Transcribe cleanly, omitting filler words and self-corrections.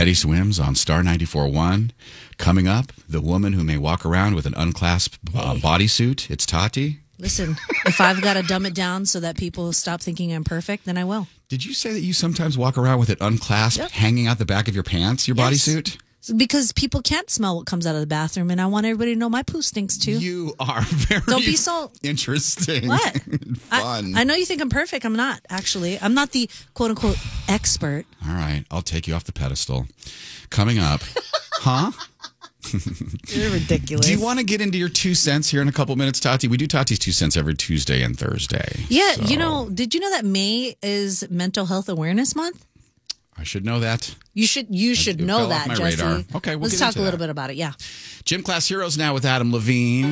Teddy Swims on Star 94.1. Coming up, the woman who may walk around with an unclasped bodysuit. It's Tati. Listen, if I've got to dumb it down so that people stop thinking I'm perfect, then I will. Did you say that you sometimes walk around with it unclasped, hanging out the back of your pants, your bodysuit? Because people can't smell what comes out of the bathroom, and I want everybody to know my poo stinks too. You are very Don't be so interesting. What? Fun. I know you think I'm perfect. I'm not, actually. I'm not the quote-unquote expert. All right. I'll take you off the pedestal. Coming up. Huh? You're ridiculous. Do you want to get into your 2 cents here in a couple minutes, Tati? We do Tati's 2 cents every Tuesday and Thursday. Yeah. So. Did you know that May is Mental Health Awareness Month? I should know that. You should know that, my Jesse. radar. Okay, Let's talk a little bit about it. Yeah. Gym Class Heroes now with Adam Levine.